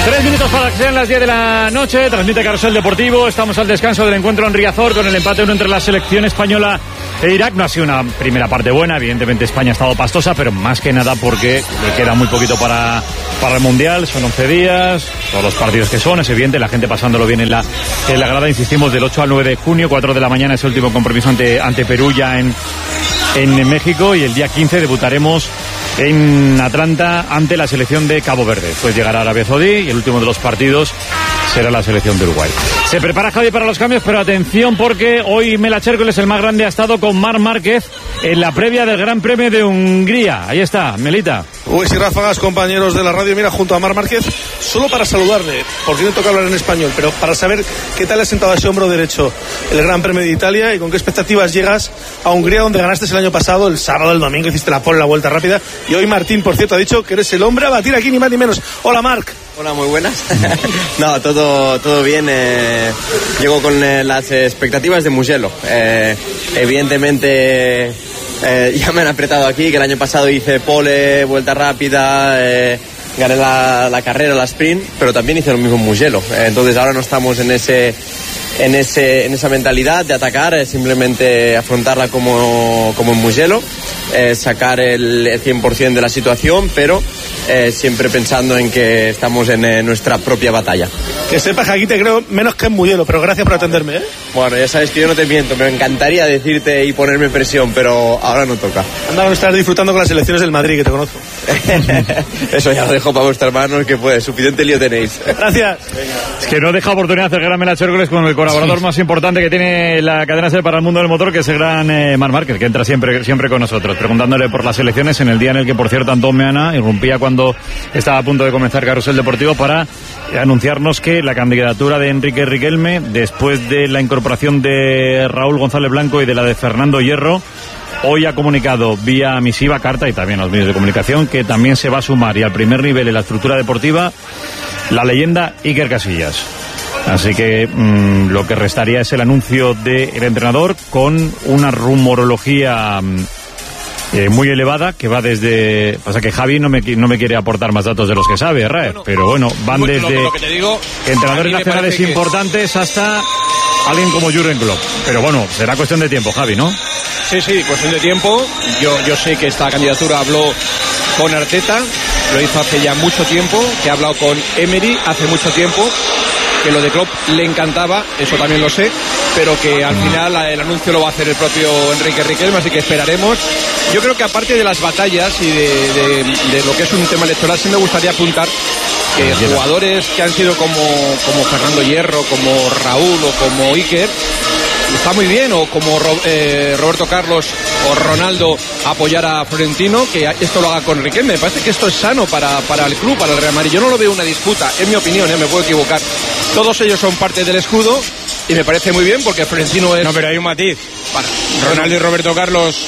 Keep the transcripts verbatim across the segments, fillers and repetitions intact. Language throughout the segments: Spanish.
Tres minutos para que sean las diez de la noche. Transmite Carrusel Deportivo. Estamos al descanso del encuentro en Riazor con el empate uno entre la selección española e Irak. No ha sido una primera parte buena. Evidentemente España ha estado pastosa, pero más que nada porque le queda muy poquito para, para el Mundial. Son once días. Todos los partidos que son. Es evidente. La gente pasándolo bien en la, en la grada. Insistimos, del ocho al nueve de junio. cuatro de la mañana es el último compromiso ante, ante Perú ya en, en México. Y el día quince debutaremos en Atlanta ante la selección de Cabo Verde. Después llegará Arabia Saudí y el último de los partidos será la selección de Uruguay. Se prepara Javi para los cambios, pero atención porque hoy Mela Chércoles, el más grande, ha estado con Marc Márquez en la previa del Gran Premio de Hungría. Ahí está, Melita. Uy, sí, ráfagas, compañeros de la radio. Mira, junto a Marc Márquez, solo para saludarle, porque no toca hablar en español, pero para saber qué tal le ha sentado a ese hombro derecho el Gran Premio de Italia y con qué expectativas llegas a Hungría, donde ganaste el año pasado, el sábado, el domingo, hiciste la pole, la vuelta rápida. Y hoy Martín, por cierto, ha dicho que eres el hombre a batir aquí, ni más ni menos. Hola, Marc. Hola, muy buenas. No, todo, todo bien. Eh, llego con eh, las expectativas de Mugello. Eh, evidentemente eh, ya me han apretado aquí, que el año pasado hice pole, vuelta rápida, eh, gané la, la carrera, la sprint, pero también hice lo mismo en Mugello. Eh, entonces ahora no estamos en ese... En, ese, en esa mentalidad de atacar, es simplemente afrontarla como, como en Mugello, eh, sacar el, el cien por ciento de la situación, pero eh, siempre pensando en que estamos en eh, nuestra propia batalla. Que sepas que aquí te creo menos que en Mugello, pero gracias por atenderme, ¿eh? Bueno, ya sabes que yo no te miento, me encantaría decirte y ponerme presión, pero ahora no toca. Anda, no estar disfrutando con las elecciones del Madrid, que te conozco. Eso ya lo dejo para vuestras manos, que pues suficiente lío tenéis. Gracias. Venga. Es que no deja oportunidad de hacer gran Mela Chércoles con el colaborador sí. más importante que tiene la cadena SER para el mundo del motor, que es el gran eh, Marc Márquez, que entra siempre, siempre con nosotros, preguntándole por las elecciones en el día en el que, por cierto, Antón Meana irrumpía cuando estaba a punto de comenzar Carrusel Deportivo para anunciarnos que la candidatura de Enrique Riquelme, después de la incorporación de Raúl González Blanco y de la de Fernando Hierro, hoy ha comunicado vía misiva, carta y también a los medios de comunicación que también se va a sumar y al primer nivel en la estructura deportiva la leyenda Iker Casillas. Así que mmm, lo que restaría es el anuncio del entrenador con una rumorología eh, muy elevada que va desde... Pasa que Javi no me, no me quiere aportar más datos de los que sabe, Rae, bueno, pero bueno, van bueno, desde lo, lo que te digo, entrenadores nacionales importantes que... hasta alguien como Jürgen Klopp. Pero bueno, será cuestión de tiempo, Javi, ¿no? Sí, sí, cuestión de tiempo. Yo, yo sé que esta candidatura habló con Arteta, lo hizo hace ya mucho tiempo, que ha hablado con Emery hace mucho tiempo, que lo de Klopp le encantaba, eso también lo sé, pero que al final el anuncio lo va a hacer el propio Enrique Riquelme, así que esperaremos. Yo creo que aparte de las batallas y de, de, de lo que es un tema electoral, sí me gustaría apuntar que jugadores que han sido como, como Fernando Hierro, como Raúl o como Iker, está muy bien, o como eh, Roberto Carlos o Ronaldo apoyar a Florentino, que esto lo haga con Riquelme. Me parece que esto es sano para, para el club, para el Real Madrid. Yo no lo veo una disputa, es mi opinión, ¿eh? Me puedo equivocar. Todos ellos son parte del escudo y me parece muy bien porque Florentino es... No, pero hay un matiz. Para. Ronaldo y Roberto Carlos...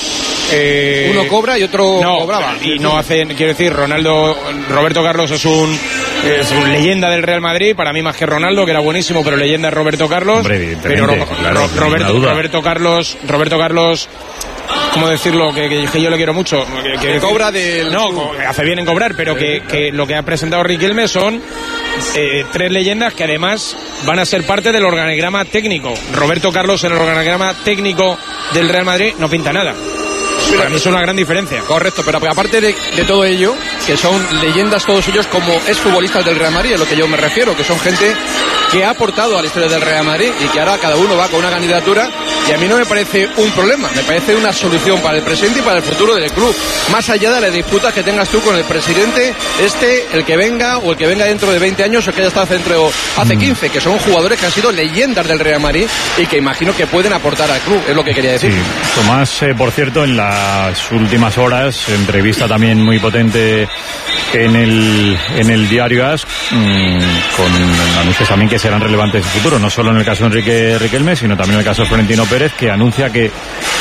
Eh, uno cobra y otro no, cobraba. Y no hacen, quiero decir, Ronaldo, Roberto Carlos es un, es un leyenda del Real Madrid, para mí más que Ronaldo, que era buenísimo, pero leyenda es Roberto Carlos. Hombre, pero Ro, claro, Ro, Roberto, Roberto Carlos, Roberto Carlos, ¿cómo decirlo? Que, que, que yo le quiero mucho. Que, que, que cobra del... No, hace bien en cobrar, pero que, que lo que ha presentado Riquelme son eh, tres leyendas que además van a ser parte del organigrama técnico. Roberto Carlos en el organigrama técnico del Real Madrid no pinta nada. Para mí es una gran diferencia. Correcto, pero aparte de, de todo ello, que son leyendas todos ellos como exfutbolistas del Real Madrid, es lo que yo me refiero, que son gente que ha aportado a la historia del Real Madrid y que ahora cada uno va con una candidatura, y a mí no me parece un problema, me parece una solución para el presente y para el futuro del club, más allá de las disputas que tengas tú con el presidente, este, el que venga o el que venga dentro de veinte años o que haya estado dentro hace quince, que son jugadores que han sido leyendas del Real Madrid y que imagino que pueden aportar al club, es lo que quería decir. Sí. Tomás, eh, por cierto, en las últimas horas, entrevista también muy potente en el en el diario A S, mmm, con anuncios también que serán relevantes en el futuro, no solo en el caso de Enrique Riquelme, sino también en el caso de Florentino Pérez, que anuncia que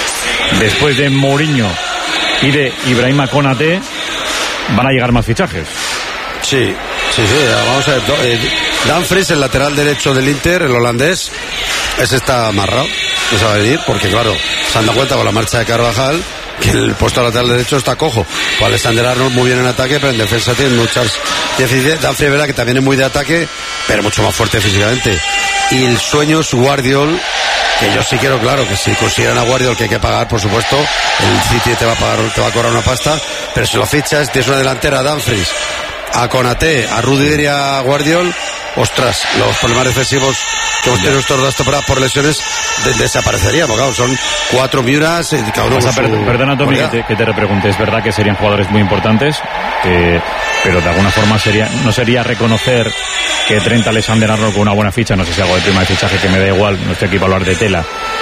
después de Mourinho y de Ibrahima Konaté van a llegar más fichajes. Sí, sí, sí, vamos a ver. Eh, Dumfries, el lateral derecho del Inter, el holandés, ese está amarrado, no se va a venir, porque claro, se han dado cuenta con la marcha de Carvajal que el puesto lateral derecho está cojo. Alexander Arnold muy bien en ataque, pero en defensa tiene muchas Dumfries es verdad que también es muy de ataque, pero mucho más fuerte físicamente. Y el sueño es Guardiol, que yo sí quiero, claro, que si consideran a Guardiol, que hay que pagar, por supuesto, el City te va a pagar, te va a cobrar una pasta, pero si lo fichas, tienes una delantera a Dumfries, a Konaté, a Rudiger y a Guardiol, ostras, los problemas defensivos que hemos tenido estos dos temporadas por lesiones de, desaparecerían, porque claro, son cuatro Miuras y cada uno con su... Perdona, Tommy, que te, que te repregunte, es verdad que serían jugadores muy importantes, eh, pero de alguna forma sería, no sería reconocer que Trent Alexander-Arnold con una buena ficha, no sé si algo de prima de fichaje, que me da igual, no estoy aquí para hablar de tela,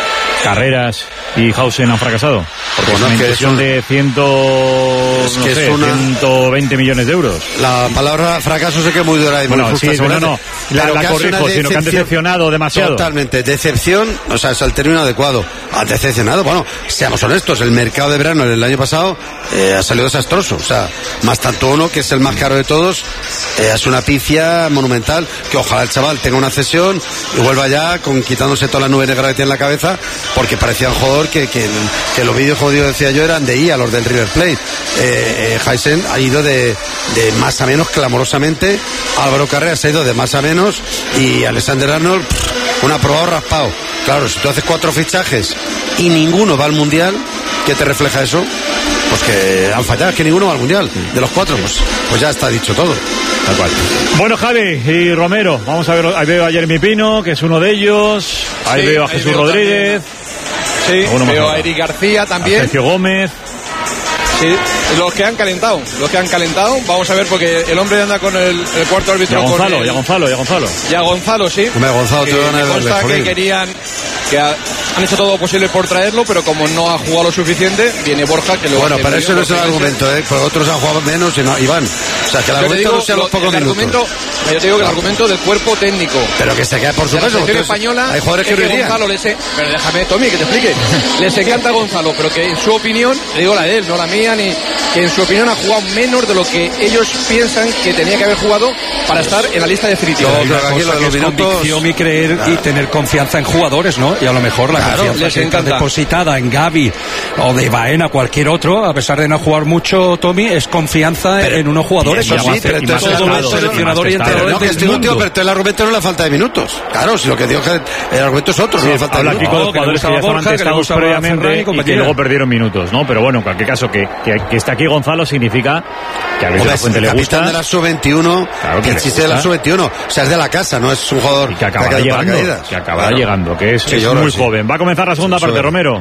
Carreras y Hausen han fracasado, porque bueno, es una inversión de ciento, es que no sé, es una... ciento veinte millones de euros. La palabra fracaso sé que es muy dura y bueno, muy justa, sí, no, no, la, la corrijo, sino que han decepcionado demasiado. Totalmente, decepción, o sea, es el término adecuado. Han decepcionado, bueno, seamos honestos, el mercado de verano del año pasado eh, ha salido desastroso, o sea, más tanto uno, que es el más caro de todos, eh, es una pifia monumental, que ojalá el chaval tenga una cesión y vuelva ya con quitándose toda la nube negra que tiene en la cabeza, porque parecía un jugador que, que, que los vídeos jodidos, decía yo, eran de I A, los del River Plate. Eh, eh, Hausen ha ido de, de más a menos clamorosamente, Álvaro Carreras ha ido de más a menos y Alexander Arnold, pff, un aprobado raspado. Claro, si tú haces cuatro fichajes y ninguno va al Mundial, ¿qué te refleja eso? Pues que han fallado, es que ninguno va al Mundial. De los cuatro, pues, pues ya está dicho todo. Tal cual. Bueno, Javi y Romero, vamos a ver, ahí veo a Jeremy Pino, que es uno de ellos, ahí sí, veo a Jesús Rodríguez, también. Sí, veo a Eric García también, a Sergio Gómez. Sí, los que han calentado, los que han calentado, vamos a ver, porque el hombre anda con el, el cuarto árbitro. Ya Gonzalo, con el, ya Gonzalo, ya Gonzalo. Ya Gonzalo, sí. Hombre, Gonzalo, que, te van a me consta que querían, que ha, han hecho todo lo posible por traerlo, pero como no ha jugado lo suficiente, viene Borja, que lo Bueno, pero eso no es el argumento, ¿eh? Porque otros han jugado menos y no, Iván. O sea, que el argumento digo, no sea los pocos el minutos. Argumento, yo te digo que el argumento del cuerpo técnico. Pero que se queda por su peso. Española, hay jugadores que, que Gonzalo les e... Pero déjame, Tommy, que te explique. Les encanta Gonzalo, pero que en su opinión, le digo la de él, no la mía, ni que en su opinión ha jugado menos de lo que ellos piensan que tenía que haber jugado para estar en la lista definitiva. No, claro, aquí lo de los es minutos... convicción y creer claro. y tener confianza en jugadores, ¿no? Y a lo mejor la claro, confianza que está depositada en Gavi o de Baena, cualquier otro, a pesar de no jugar mucho, Tommy, es confianza pero, en unos jugadores. Eso sí, pero entonces todo el seleccionador y entrenador no, que estoy contigo, pero el argumento no es la falta de minutos. Claro, si lo que digo es que el argumento es otro, sí, no la falta de minutos. Habla aquí con los jugadores que ya estaban testados previamente y que luego perdieron minutos, ¿no? Pero bueno, en cualquier caso, que, que, que está aquí Gonzalo significa que a Luis de la Fuente le gusta. Capitán de la sub veintiuno, claro que, que existe de la sub veintiuno, o sea, es de la casa, no es un jugador y que acabará llegando, que acabará claro. llegando, que es, sí, es muy sí. joven. Va a comenzar la segunda sí, parte, Romero.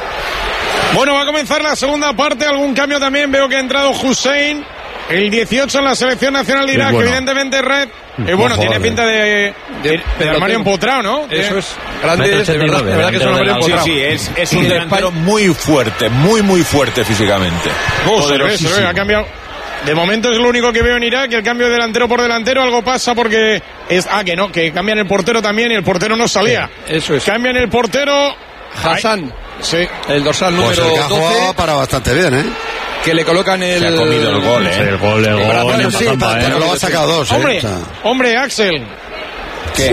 Bueno, va a comenzar la segunda parte, algún cambio también, veo que ha entrado Hussein, el dieciocho en la selección nacional de Irak, bueno. evidentemente Red. Eh, bueno, joder, tiene pinta de, de, de, de armario empotrado, ¿no? Eso es grande, es, de verdad, de verdad que es un armario empotrado. Sí, sí, es, es un delantero muy fuerte, muy, muy fuerte físicamente. Oh, se ve, se ve, ha cambiado. De momento es lo único que veo en Irak, el cambio de delantero por delantero, algo pasa porque es, ah, que no, que cambian el portero también y el portero no salía. Sí, eso es. Cambian el portero. Hassan. Sí. El dorsal número pues el que ha doce. jugado para bastante bien, ¿eh? Que le colocan el... Se ha comido el gol, ¿eh? Sí, el gol, el gol. Bueno, bueno, sí, Zampa, pero lo ha sacado dos, hombre, ¿eh? O sea... hombre, Axel. ¿Qué?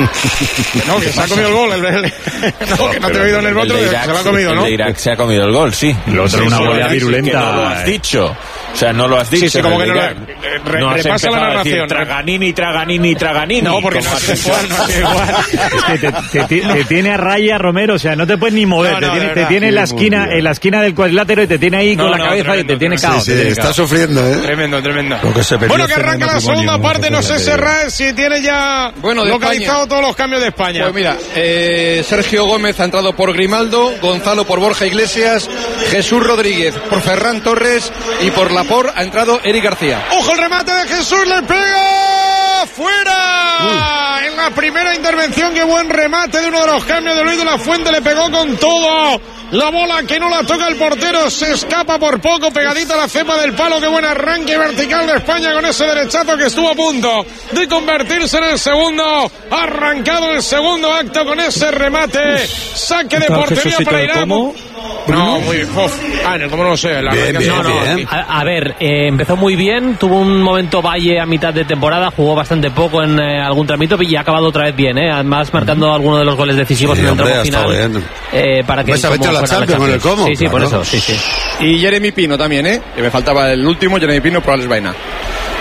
No, que se ha comido el gol. El, el, no, que no te he oído en el otro, que se lo ha comido, ¿no? El de Irak se ha comido el gol, sí. Lo otro, una goleada virulenta. No lo has dicho. O sea, no lo has dicho. Sí, sí, como que no lo re, no repasa la narración. Traganini, Traganini, Traganini. No, porque no es igual, no es igual. Es que te, te, te, te tiene a raya, Romero, o sea, no te puedes ni mover. No, no, te tiene, te tiene en la esquina, en la esquina del cuadrilátero y te tiene ahí no, con la no, cabeza tremendo, y te tiene caos. Sí, sí, está sufriendo, ¿eh? Tremendo, tremendo. Que bueno, que arranca la segunda parte, no sé, Serra, si tiene ya bueno, localizado España. Todos los cambios de España. Pues mira, eh, Sergio Gómez ha entrado por Grimaldo, Gonzalo por Borja Iglesias, Jesús Rodríguez por Ferran Torres y por Laporte ha entrado Eric García. ¡Ojo el remate de Jesús! ¡Le pega! ¡Fuera! Uy. En la primera intervención, qué buen remate de uno de los cambios de Luis de la Fuente, le pegó con todo. La bola que no la toca el portero, se escapa por poco, pegadita a la cepa del palo. Qué buen arranque vertical de España con ese derechazo que estuvo a punto de convertirse en el segundo. Ha arrancado el segundo acto con ese remate. Saque de portería para Irán. No, muy bien. Ah, no, ¿cómo no lo sé? La bien, bien, no, no. bien. A, a ver, eh, empezó muy bien, tuvo un momento Valle a mitad de temporada, jugó bastante poco en eh, algún tramito y ha acabado otra vez bien, ¿eh? Además marcando mm. algunos de los goles decisivos sí, en el tramo final. Eh, para que pues a la Champions con el cómo. Sí, sí, claro. por eso, sí, sí. Y Jeremy Pino también, ¿eh? Que me faltaba el último, Jeremy Pino por Alex Baena.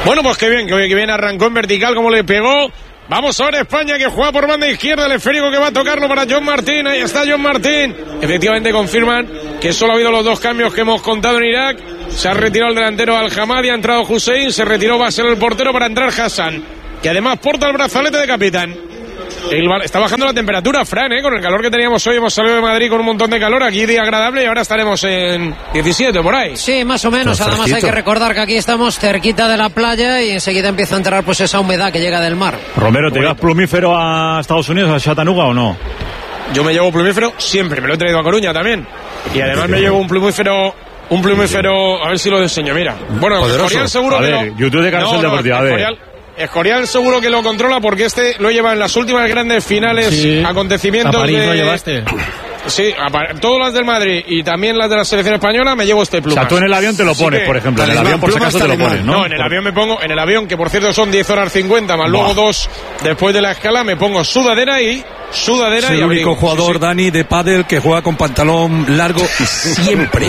Bueno, pues qué bien, que bien arrancó en vertical como le pegó. Vamos a ver España que juega por banda izquierda, el esférico que va a tocarlo para John Martín. Ahí está John Martín. Efectivamente confirman que solo ha habido los dos cambios que hemos contado en Irak. Se ha retirado el delantero Al-Hamadi, ha entrado Hussein, se retiró Basel el portero para entrar Hassan, que además porta el brazalete de capitán. El, está bajando la temperatura, Fran, ¿eh? Con el calor que teníamos hoy, hemos salido de Madrid con un montón de calor, aquí día agradable y ahora estaremos en diecisiete por ahí. Sí, más o menos, además fresquito. Hay que recordar que aquí estamos cerquita de la playa y enseguida empieza a entrar pues esa humedad que llega del mar. Romero, ¿te llevas plumífero a Estados Unidos, a Chattanooga o no? Yo me llevo plumífero siempre, me lo he traído a Coruña también. Y además me llevo un plumífero... Un plumífero, a ver si lo enseño, mira. Bueno, Escorial seguro a que ver, lo... YouTube de Carlos no, Deportivo, no, a ver. Escorial, Escorial seguro que lo controla porque este lo lleva en las últimas grandes finales, sí, acontecimientos a París de... lo llevaste. Sí, a, todas las del Madrid y también las de la selección española me llevo este plumas. O sea, tú en el avión te lo pones, sí, por ejemplo. En el avión por si acaso te lo pones, ¿no? No, en el avión me pongo, en el avión, que por cierto son diez horas cincuenta, más luego dos después de la escala, me pongo sudadera y sudadera. Es el y único abrigo. jugador, sí, sí. Dani, de pádel que juega con pantalón largo siempre.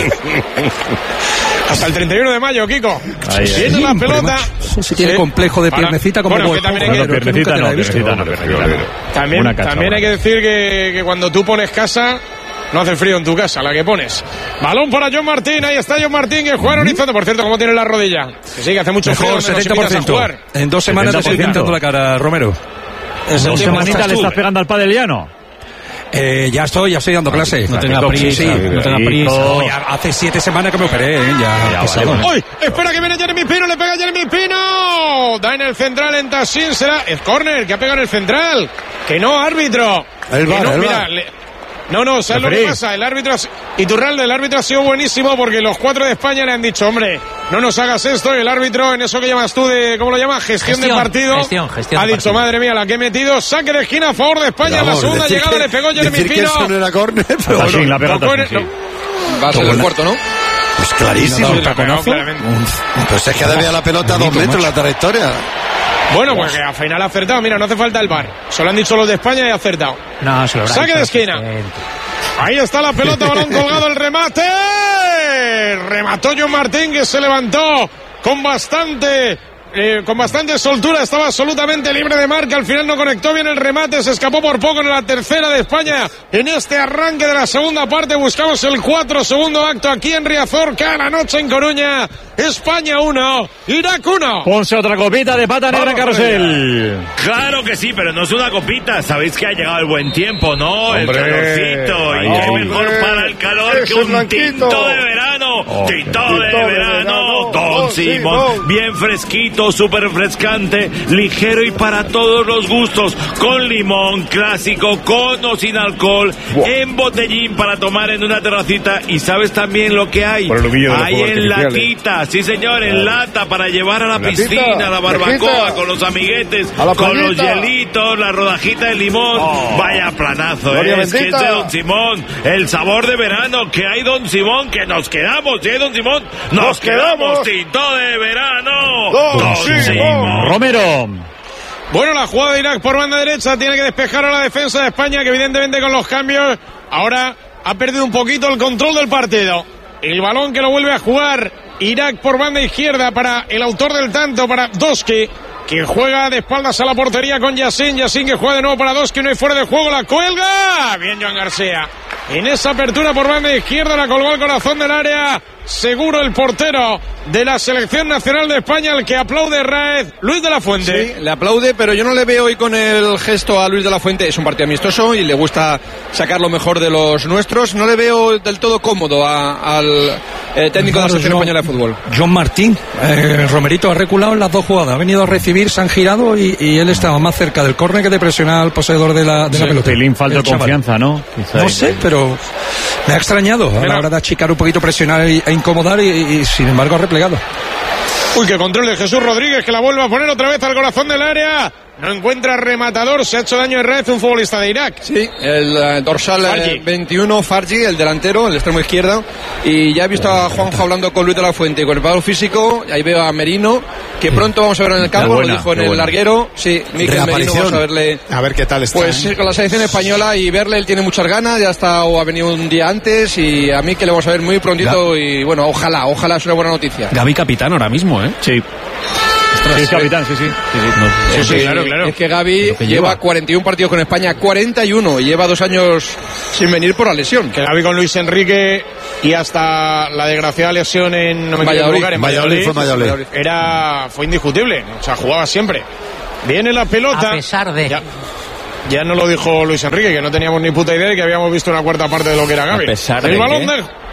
Hasta el treinta y uno de mayo, Kiko. Ahí, Viene la pelota. Si tiene eh, complejo de piernecita como bueno, el que también hay que, piernecita no, piernecita no, piernecita no. También, también hay que decir que, que cuando tú pones casa, no hace frío en tu casa, la que pones. Balón para John Martín, ahí está John Martín, que juega en horizonte. Por cierto, ¿cómo tiene la rodilla? Que sí, que hace mucho mejor, frío. setenta por ciento. En dos semanas te estoy pintando la cara, Romero. ¿En dos semanitas le estás pegando al pádel ya no? Eh, ya estoy, ya estoy dando clase. No tenga prisa, sí, no tenga prisa. Oh, ya hace siete semanas que me operé, ¿eh? Ya, ya pasado, vale, vale. ¡Uy! Espera que viene Jeremy Pino, le pega Jeremy Pino. Da en el central en Tassin, será el córner que ha pegado en el central. Que no, árbitro. El bar, no, el mira, bar. Le... No, no, ¿sabes lo que pasa? El árbitro, Iturralde, el árbitro ha sido buenísimo porque los cuatro de España le han dicho, hombre, no nos hagas esto. Y el árbitro, en eso que llamas tú de, ¿cómo lo llamas? Gestión, gestión de partido. Gestión, gestión ha de dicho, partido. Madre mía, la que he metido. Saque de esquina a favor de España. En la segunda llegada que, le pegó Jeremy Pino. Que eso no era córner, pero bueno, sí, la pegó no, también, sí. Va a ser el cuarto, ¿no? Pues clarísimo. Sí, la pegó, pues es que debía la pelota a dos metros la trayectoria. Bueno, pues que al final ha acertado. Mira, no hace falta el V A R. Solo han dicho los de España y ha acertado. No, se lo Saque de esquina. Ahí está la pelota, balón colgado, el remate. Remató John Martín, que se levantó con bastante... Eh, con bastante soltura, estaba absolutamente libre de marca, al final no conectó bien el remate, se escapó por poco en la tercera de España. En este arranque de la segunda parte buscamos el cuatro, segundo acto aquí en Riazor, cada noche en Coruña. España uno, Irak uno. Ponse otra copita de pata negra, Carrusel. Claro que sí, pero no es una copita, sabéis que ha llegado el buen tiempo, ¿no? Hombre. El calorcito, Ay, y qué hombre. mejor para el calor Ese que un blanquito. tinto de verano. Oh. Tinto de Tinto de verano, verano, Don Don Simón, Simón. bien fresquito, súper refrescante, ligero y para todos los gustos, con limón, clásico, con o sin alcohol, Wow. en botellín para tomar en una terracita. Y sabes también lo que hay, Por el humillo de los hay fuegos en artificiales. latita, sí señor, en lata para llevar a la Latita, piscina, a la barbacoa, latita. con los amiguetes, A la con los playita. hielitos, la rodajita de limón. Oh. Vaya planazo, Gloria ¿eh? Es que es bendita. de Don Simón, el sabor de verano que hay, Don Simón, que nos quedamos, ¿eh, Don Simón? Nos, Nos quedamos, quedamos. tinto de verano, Don Simón. Romero. Bueno, la jugada de Irak por banda derecha tiene que despejar a la defensa de España, que evidentemente con los cambios ahora ha perdido un poquito el control del partido. El balón que lo vuelve a jugar Irak por banda izquierda para el autor del tanto, para Doski, que juega de espaldas a la portería con Yassin. Yassin que juega de nuevo para Doski, no hay fuera de juego, la cuelga. Bien Joan García. En esa apertura por banda izquierda la colgó al corazón del área. Seguro el portero de la selección nacional de España, el que aplaude Raez, Luis de la Fuente. Sí, le aplaude, pero yo no le veo hoy con el gesto a Luis de la Fuente. Es un partido amistoso y le gusta sacar lo mejor de los nuestros. No le veo del todo cómodo a, al eh, técnico de la selección española de fútbol. John Martín, eh, Romerito ha reculado en las dos jugadas. Ha venido a recibir, se han girado y, y él estaba más cerca del córner que de presionar al poseedor de la, de Sí, la pelota. pelín falta de confianza, ¿no? Quizá No ahí. sé, pero me ha extrañado a la hora de achicar un poquito, presionar e, e incomodar y, y sin embargo ha replegado. Uy, qué control de Jesús Rodríguez, que la vuelve a poner otra vez al corazón del área. No encuentra rematador, se ha hecho daño en red un futbolista de Irak. Sí, el eh, dorsal Fargi. eh, veintiuno, Fargi, el delantero, el extremo izquierdo. Y ya he visto a Juanjo hablando con Luis de la Fuente, con el palo físico. Ahí veo a Merino, que pronto vamos a ver en el campo, buena, lo dijo en el buena. larguero. Sí, Miguel Merino, vamos a verle. A ver qué tal está. Pues sí, con la selección española y verle, él tiene muchas ganas, ya está o ha venido un día antes y a mí que le vamos a ver muy prontito y bueno, ojalá, ojalá es una buena noticia. Gavi capitán ahora mismo, ¿eh? Sí. Sí, es capitán, sí, sí. Sí, sí, no, sí, sí, claro, claro. Es que Gavi que lleva, lleva cuarenta y uno partidos con España, cuarenta y uno, y lleva dos años sin venir por la lesión. Que Gavi con Luis Enrique y hasta la desgraciada lesión en, no me Valladolid, lugar, en Valladolid, Valladolid, fue era, fue indiscutible. O sea, jugaba siempre. Viene la pelota. A pesar de... Ya, ya no lo dijo Luis Enrique, que no teníamos ni puta idea de que habíamos visto una cuarta parte de lo que era Gavi. A pesar de el balón que... de...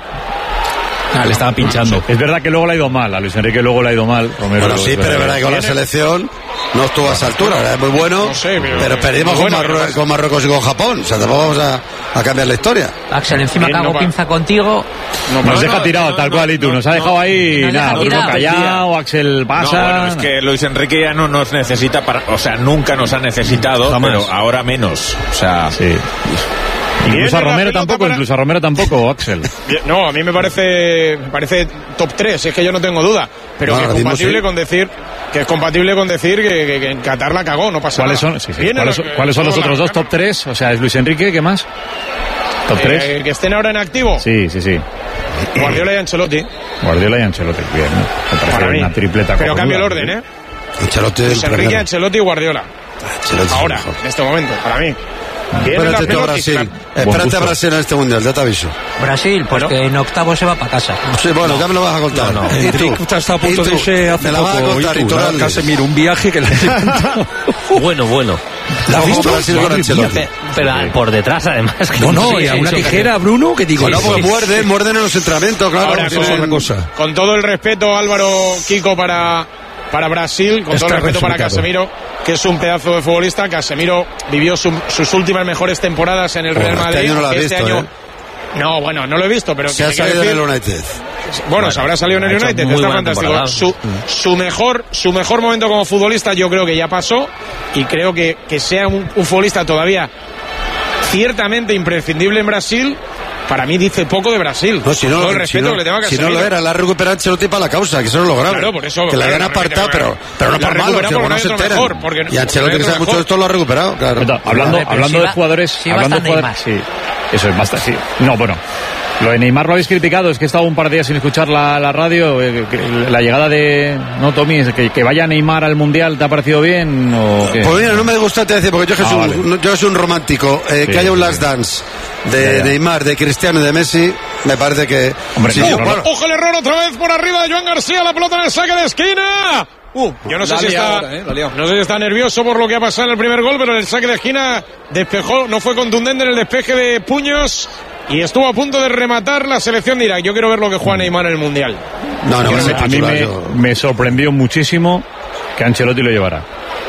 Ah, le estaba pinchando. Es verdad que luego le ha ido mal, a Luis Enrique luego le ha ido mal. Romero, bueno, sí, pero es verdad que con la selección no estuvo a esa altura, era muy bueno, no sé, pero, pero perdimos con, bueno, Marru- con Marruecos y con Japón, o sea, tampoco vamos a, a cambiar la historia. Axel, encima que hago no pinza contigo. No, nos deja tirado no, tal cual, y tú, no, nos ha dejado ahí, no, nada, Bruno callado, Axel pasa. No, bueno, es que Luis Enrique ya no nos necesita, para, o sea, nunca nos ha necesitado, jamás. Pero ahora menos, o sea... Sí. Incluso a Romero tampoco, para... incluso a Romero tampoco, Axel. No, a mí me parece me parece top tres, es que yo no tengo duda, pero no, que es compatible sí. con decir que es compatible con decir que, que, que en Qatar la cagó, no pasa ¿Cuáles nada. Son, sí, sí. ¿Cuáles, la, ¿cuáles son los otros dos top tres? O sea, es Luis Enrique, ¿qué más? Top eh, tres. Que estén ahora en activo. Sí, sí, sí. Guardiola y Ancelotti. Guardiola y Ancelotti, bien, ¿no? Me parece para una mí. tripleta. Pero cambio el orden, ¿eh? Ancelotti Luis Enrique, Ancelotti y Guardiola. Ancelotti ahora, en este momento, para mí. Espérate tú a Brasil. Espérate a Brasil en este mundial, ya te aviso. Brasil, pues bueno, que en octavo se va para casa. Sí, bueno, no. ya me lo vas a contar. No, no. ¿Y tú? Tú estás a punto de irse hace me la vas a contar, y tú, Casemiro, un viaje que le Bueno, bueno. ¿La has visto? Brasil con Ancelotti. Pero por detrás, además. No, no, y a una tijera, Bruno, que digo. No, porque muerden, muerden en los entrenamientos, claro. Ahora, eso es otra cosa. Con todo el respeto, Álvaro, Kiko, para... para Brasil, con Está todo el respeto para Casemiro, que es un pedazo de futbolista. Casemiro vivió su, sus últimas mejores temporadas en el Real Madrid. Este año no lo has este visto, año, ¿eh? No, bueno, no lo he visto, pero... Se ha salido en el United. Bueno, bueno, se habrá salido en el United, está fantástico. Su, su, mejor, su mejor momento como futbolista yo creo que ya pasó, y creo que, que sea un, un futbolista todavía ciertamente imprescindible en Brasil. Para mí dice poco de Brasil. No, si no, todo el respeto si no, que le tengo a si no lo era, la ha recuperado Ancelotti para la causa, que eso no es lo grave. Claro, por eso, que la habían apartado, pero, pero no por malo, que no se enteran. Mejor, porque, y Ancelotti, que sabe mucho de esto, lo ha recuperado, claro. Entonces, hablando Pero hablando si de va, jugadores... Si hablando de jugadores sí, eso es bastante... Sí. No, bueno... Lo de Neymar lo habéis criticado, es que he estado un par de días sin escuchar la, la radio. Eh, que, la llegada de... No, Tommy, que, que vaya Neymar al Mundial, ¿te ha parecido bien? O qué? Pues mira, no me gusta te decir, porque yo que, ah, soy, vale. un, yo soy un romántico. Eh, sí, que haya un last dance de ya, ya. Neymar, de Cristiano y de Messi, me parece que... Hombre, sí, no, yo, no, bueno. ¡Ojo el error otra vez por arriba de Joan García! La pelota en el saque de esquina. Uh, yo no sé, si está, ahora, eh, no sé si está nervioso por lo que ha pasado en el primer gol, pero en el saque de esquina despejó, no fue contundente en el despeje de puños y estuvo a punto de rematar la selección de Irak. Yo quiero ver lo que juega Neymar en el Mundial. No, no, no, me, a mí me, yo... me sorprendió muchísimo que Ancelotti lo llevara.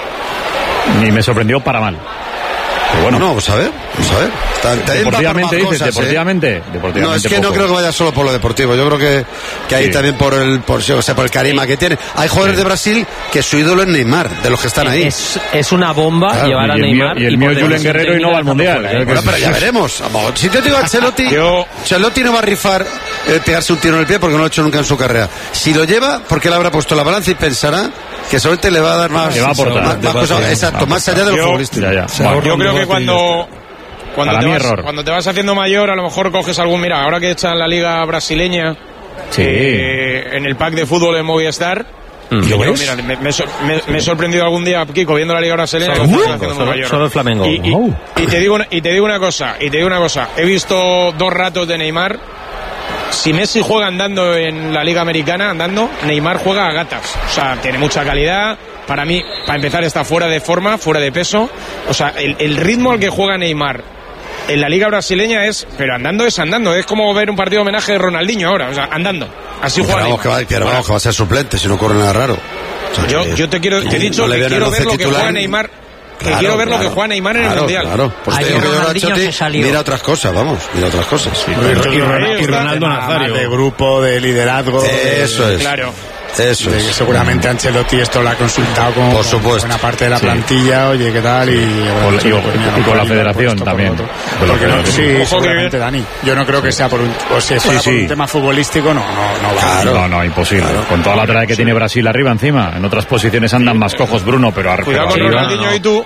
Ni me sorprendió para mal. Pero bueno, no, vamos a ver, vamos a ver. Está, deportivamente dices, cosas, deportivamente, ¿eh? deportivamente. No, es que poco. No creo que vaya solo por lo deportivo. Yo creo que, que ahí sí. también por el, por, o sea, por el carisma sí. que tiene. Hay jugadores sí. de Brasil que su ídolo es Neymar, de los que están ahí. Es, es una bomba claro. llevar a y Neymar. Mío, y el mío es Julen Guerrero y no va al Mundial. ¿eh? Bueno, pero ya veremos. Vamos, si te digo Ancelotti, yo... Ancelotti no va a rifar eh, pegarse un tiro en el pie porque no lo ha hecho nunca en su carrera. Si lo lleva, porque él habrá puesto la balanza y pensará que solamente le va a dar más, le va a aportar, más, más cosas, exacto, más allá de lo futbolístico. Yo creo que cuando Cuando te, vas, cuando te vas haciendo mayor, a lo mejor coges algún... Mira, ahora que está en la liga brasileña, sí. eh, en el pack de fútbol de Movistar, mm. yo, mira, me, me, me, me he sorprendido algún día, Kiko, viendo la liga brasileña. Solo, uh, solo, solo el Flamengo. Y, y, uh. y, te digo una, y te digo una cosa, y te digo una cosa. He visto dos ratos de Neymar. Si Messi juega andando en la liga americana, andando, Neymar juega a gatas. O sea, tiene mucha calidad. Para mí, para empezar, está fuera de forma, fuera de peso. O sea, el, el ritmo al que juega Neymar en la liga brasileña es, pero andando es andando, es como ver un partido de homenaje de Ronaldinho ahora, o sea, andando, así pues juega. Vamos que, va, pero vamos que va a ser suplente si no ocurre nada raro. O sea, yo, que, yo te quiero, te he dicho no que quiero ver lo que juega Neymar, que claro, quiero ver claro, lo que juega Neymar en claro, el Mundial. Claro, pues te digo que Ronaldinho se salió. Mira otras cosas, vamos, mira otras cosas. Sí, y, y, Ronaldo, y Ronaldo Nazario. De grupo, de liderazgo. Eso es. Claro. Eso de es. Que seguramente Ancelotti esto lo ha consultado con, por supuesto. con una parte de la plantilla, sí. oye, ¿qué tal? Y, sí. bueno, y, pues, mira, y con la federación también. Porque no, sí, seguramente, Dani. Yo no creo que sea por un, o sea, fuera sí, sí. por un tema futbolístico, no, no, no va. Claro. No, no, imposible. Claro. Con toda la trayectoria que sí. tiene Brasil arriba encima. En otras posiciones andan sí. más cojos, Bruno, pero arriba. Cuidado con Ronaldinho no. y tú.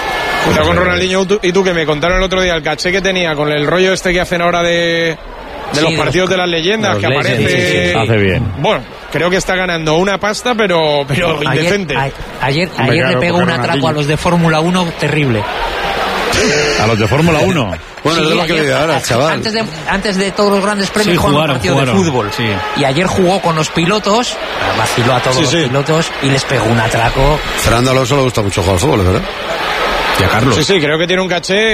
Cuidado con Ronaldinho y tú, que me contaron el otro día el caché que tenía con el rollo este que hacen ahora de... de los sí, partidos de las leyendas, que aparece. Sí, sí, sí. Hace bien. Bueno, creo que está ganando una pasta, pero, pero ayer, indecente. A, ayer ayer Hombre, le pegó un atraco a los de Fórmula uno terrible. A los de Fórmula uno. Bueno, sí, es lo que ayer, ahora, chaval. Antes de, antes de todos los grandes premios sí, jugaron jugaron, un partido jugaron, de fútbol. Sí. Y ayer jugó con los pilotos, vaciló a todos sí, los sí. pilotos y les pegó un atraco. Fernando Alonso le gusta mucho jugar al fútbol, ¿verdad? Y a Carlos. Sí, sí, creo que tiene un caché